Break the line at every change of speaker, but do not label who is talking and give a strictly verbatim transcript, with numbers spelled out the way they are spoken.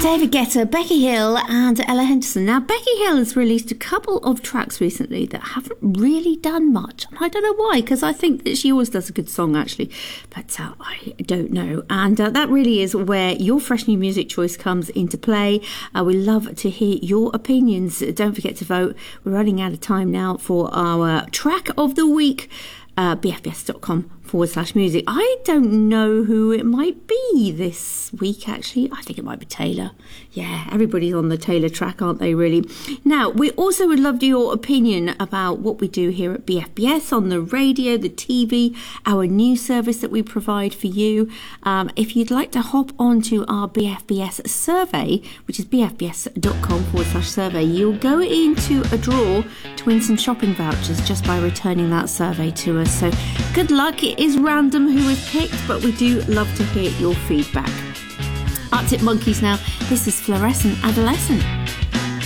David Guetta, Becky Hill and Ella Henderson. Now, Becky Hill has released a couple of tracks recently that haven't really done much. And I don't know why, because I think that she always does a good song, actually. But uh, I don't know. And uh, that really is where your fresh new music choice comes into play. Uh, we love to hear your opinions. Don't forget to vote. We're running out of time now for our track of the week. Uh, bfbs.com forward slash music. I don't know who it might be this week, actually. I think it might be Taylor. Yeah, everybody's on the Taylor track, aren't they, really? Now, we also would love your opinion about what we do here at B F B S on the radio, the T V, our news service that we provide for you. Um, if you'd like to hop onto our B F B S survey, which is bfbs.com forward slash survey, you'll go into a draw to win some shopping vouchers just by returning that survey to us. So good luck. It is random who is picked, but we do love to hear your feedback. Arctic Monkeys now. This is Fluorescent Adolescent.